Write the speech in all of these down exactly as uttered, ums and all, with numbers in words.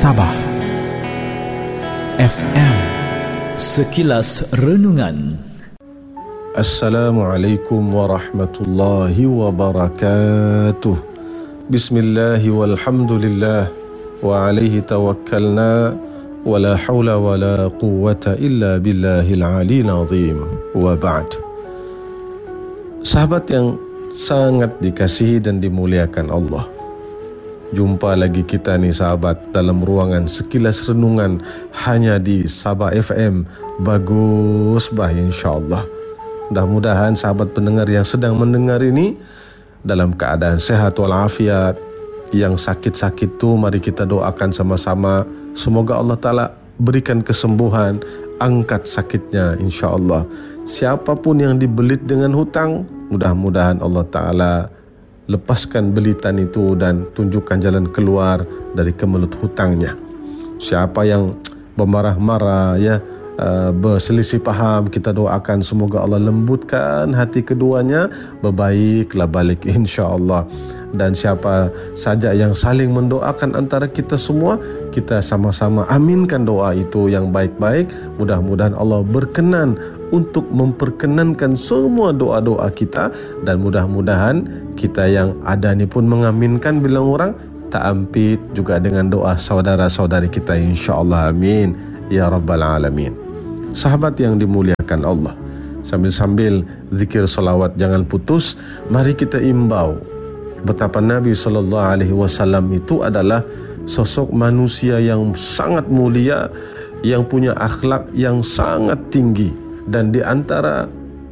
Sabah F M. Sekilas Renungan. Assalamualaikum warahmatullahi wabarakatuh. Bismillahi walhamdulillah wa alaihi tawakkalna wa la hawla wa la quwwata illa billahil aliyil azim. Wa ba'd. Sahabat yang sangat dikasihi dan dimuliakan Allah, jumpa lagi kita nih sahabat dalam ruangan Sekilas Renungan hanya di Sabah F M. Bagus bah insyaAllah. Mudah-mudahan sahabat pendengar yang sedang mendengar ini dalam keadaan sehat walafiat. Yang sakit-sakit tuh mari kita doakan sama-sama, semoga Allah Ta'ala berikan kesembuhan, angkat sakitnya insyaAllah. Siapapun yang dibelit dengan hutang, mudah-mudahan Allah Ta'ala lepaskan belitan itu dan tunjukkan jalan keluar dari kemelut hutangnya. Siapa yang bermarah-marah ya, uh, berselisih paham, kita doakan semoga Allah lembutkan hati keduanya, berbaiklah balik insya-Allah. Dan siapa saja yang saling mendoakan antara kita semua, kita sama-sama aminkan doa itu yang baik-baik. Mudah-mudahan Allah berkenan untuk memperkenankan semua doa-doa kita, dan mudah-mudahan kita yang ada ni pun mengaminkan, bilang orang tak ampit juga dengan doa saudara-saudari kita insya-Allah. Amin ya rabbal alamin. Sahabat yang dimuliakan Allah, sambil-sambil zikir salawat jangan putus, mari kita imbau betapa Nabi sallallahu alaihi wasallam itu adalah sosok manusia yang sangat mulia, yang punya akhlak yang sangat tinggi. Dan di antara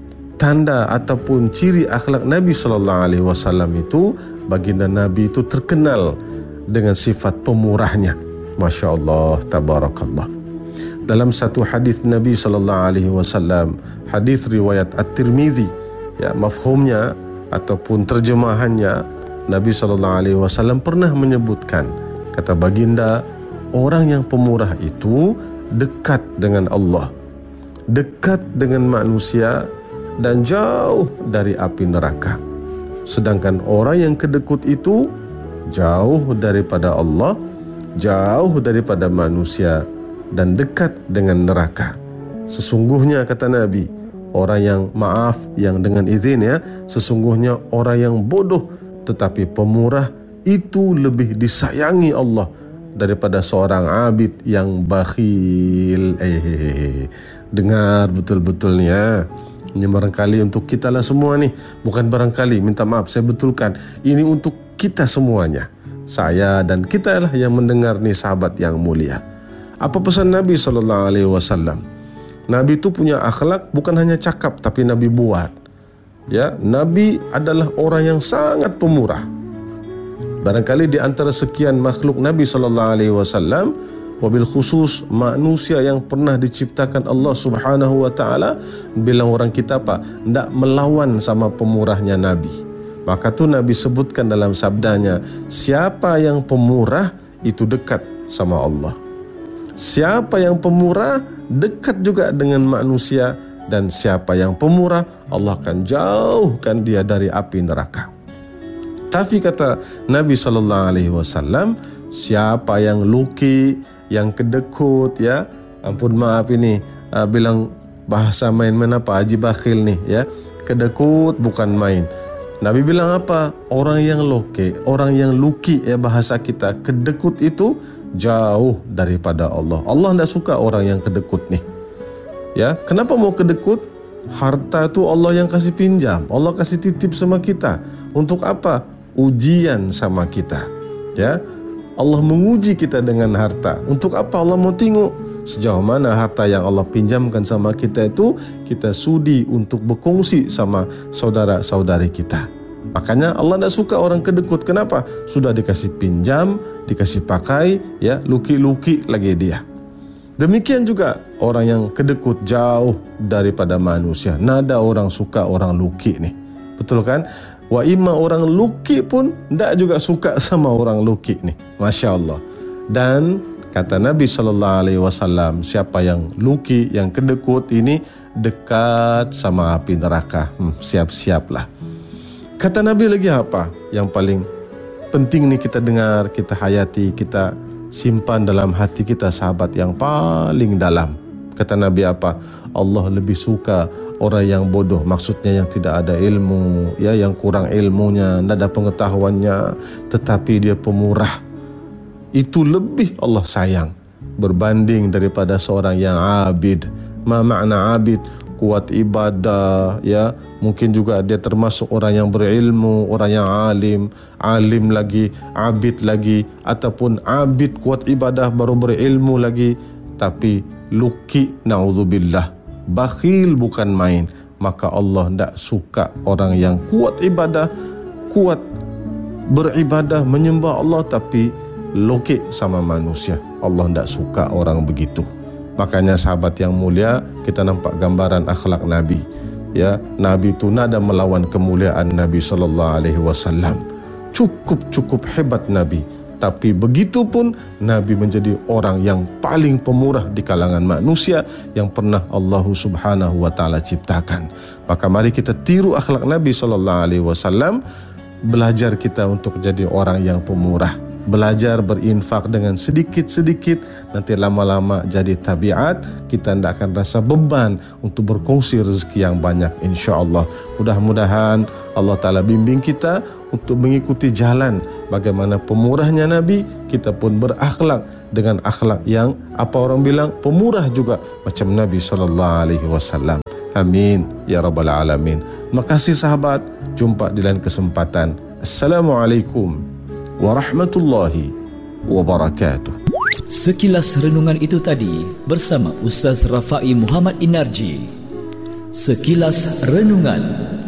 tanda ataupun ciri akhlak Nabi sallallahu alaihi wasallam itu, baginda Nabi itu terkenal dengan sifat pemurahnya. Masya Allah, tabarakallah. Dalam satu hadis Nabi sallallahu alaihi wasallam, hadis riwayat At-Tirmizi, ya, mafhumnya ataupun terjemahannya, Nabi sallallahu alaihi wasallam pernah menyebutkan, kata baginda, orang yang pemurah itu dekat dengan Allah, dekat dengan manusia, dan jauh dari api neraka. Sedangkan orang yang kedekut itu jauh daripada Allah, jauh daripada manusia, dan dekat dengan neraka. Sesungguhnya kata Nabi, orang yang maaf, yang dengan izin ya, sesungguhnya orang yang bodoh tetapi pemurah itu lebih disayangi Allah daripada seorang abid yang bakhil. Eh, dengar betul-betul nih ya. Ini barangkali untuk kita lah semua nih. Bukan barangkali, minta maaf, saya betulkan. Ini untuk kita semuanya. Saya dan kita lah yang mendengar nih sahabat yang mulia. Apa pesan Nabi sallallahu alaihi wasallam? Nabi itu punya akhlak, bukan hanya cakap tapi Nabi buat. Ya, Nabi adalah orang yang sangat pemurah. Barangkali di antara sekian makhluk Nabi sallallahu alaihi wasallam, wabil khusus manusia yang pernah diciptakan Allah Subhanahu wa taala, bilang orang kita apa? Tidak melawan sama pemurahnya Nabi. Maka tu Nabi sebutkan dalam sabdanya, siapa yang pemurah itu dekat sama Allah. Siapa yang pemurah dekat juga dengan manusia, dan siapa yang pemurah Allah akan jauhkan dia dari api neraka. Tapi kata Nabi sallallahu alaihi wasallam, siapa yang luki, yang kedekut ya, ampun maaf ini uh, bilang bahasa main-main apa, haji bakhil nih ya, kedekut bukan main. Nabi bilang apa? Orang yang loke, orang yang luki ya, bahasa kita kedekut itu jauh daripada Allah. Allah tidak suka orang yang kedekut nih. Ya, kenapa mau kedekut? Harta itu Allah yang kasih pinjam, Allah kasih titip sama kita. Untuk apa? Ujian sama kita. Ya, Allah menguji kita dengan harta. Untuk apa? Allah mau tengok sejauh mana harta yang Allah pinjamkan sama kita itu kita sudi untuk berkongsi sama saudara-saudari kita. Makanya Allah tidak suka orang kedekut. Kenapa? Sudah dikasih pinjam, dikasih pakai, ya, luki-luki lagi dia. Demikian juga orang yang kedekut jauh daripada manusia. Nada orang suka orang luki nih. Betul kan? Wa imma orang luki pun tidak juga suka sama orang luki nih. Masya Allah. Dan kata Nabi sallallahu alaihi wasallam, siapa yang luki, yang kedekut ini dekat sama api neraka. Hmm, siap-siaplah. Kata Nabi lagi apa? Yang paling penting nih kita dengar, kita hayati, kita simpan dalam hati kita sahabat yang paling dalam. Kata Nabi apa? Allah lebih suka orang yang bodoh, maksudnya yang tidak ada ilmu, ya, yang kurang ilmunya, tidak ada pengetahuannya, tetapi dia pemurah. Itu lebih Allah sayang berbanding daripada seorang yang abid. Ma makna abid? Kuat ibadah, ya, mungkin juga dia termasuk orang yang berilmu, orang yang alim, alim lagi, abid lagi, ataupun abid kuat ibadah baru berilmu lagi, tapi luki, na'udzubillah, bakhil bukan main. Maka Allah tidak suka orang yang kuat ibadah, kuat beribadah, menyembah Allah, tapi lokek sama manusia. Allah tidak suka orang begitu. Makanya sahabat yang mulia, kita nampak gambaran akhlak Nabi. Ya, Nabi itu nada melawan kemuliaan Nabi sallallahu alaihi wasallam. Cukup-cukup hebat Nabi, tapi begitu pun Nabi menjadi orang yang paling pemurah di kalangan manusia yang pernah Allah Subhanahu wa taala ciptakan. Maka mari kita tiru akhlak Nabi sallallahu alaihi wasallam, belajar kita untuk jadi orang yang pemurah. Belajar berinfak dengan sedikit-sedikit, nanti lama-lama jadi tabiat. Kita tidak akan rasa beban untuk berkongsi rezeki yang banyak, insya-Allah. Mudah-mudahan Allah Ta'ala bimbing kita untuk mengikuti jalan bagaimana pemurahnya Nabi. Kita pun berakhlak dengan akhlak yang apa orang bilang pemurah juga macam Nabi sallallahu alaihi wasallam. Amin ya rabbal alamin. Terima kasih sahabat. Jumpa di lain kesempatan. Assalamualaikum warahmatullahi wabarakatuh. Sekilas renungan itu tadi bersama Ustaz Rafai Muhammad Inarji. Sekilas Renungan.